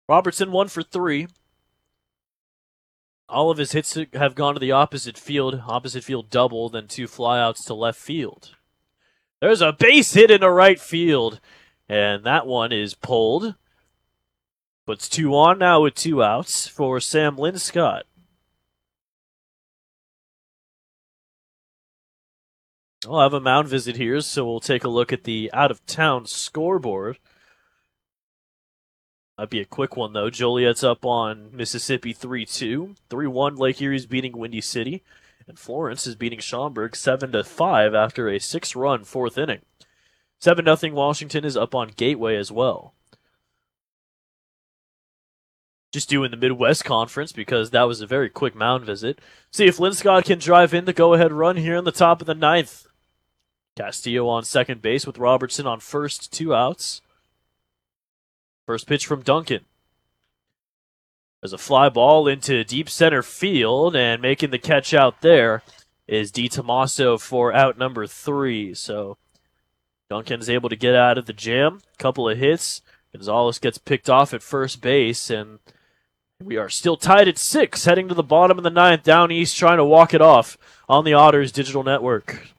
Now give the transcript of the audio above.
Robertson 1 for 3. All of his hits have gone to the opposite field double, then 2 flyouts to left field. There's a base hit into right field, and that one is pulled. Puts 2 on now with 2 outs for Sam Linscott. I'll have a mound visit here, so we'll take a look at the out-of-town scoreboard. Might be a quick one, though. Joliet's up on Mississippi 3-2. 3-1, Lake Erie's beating Windy City. And Florence is beating Schaumburg 7-5 after a 6-run 4th inning. 7-0, Washington is up on Gateway as well. Just doing the Midwest Conference because that was a very quick mound visit. See if Linscott can drive in the go-ahead run here in the top of the 9th. Castillo on second base with Robertson on first, 2 outs. First pitch from Duncan. There's a fly ball into deep center field, and making the catch out there is DiTomaso for out number 3. So Duncan's able to get out of the jam. Couple of hits. Gonzalez gets picked off at first base, and we are still tied at 6, heading to the bottom of the 9th, down east, trying to walk it off on the Otters Digital Network.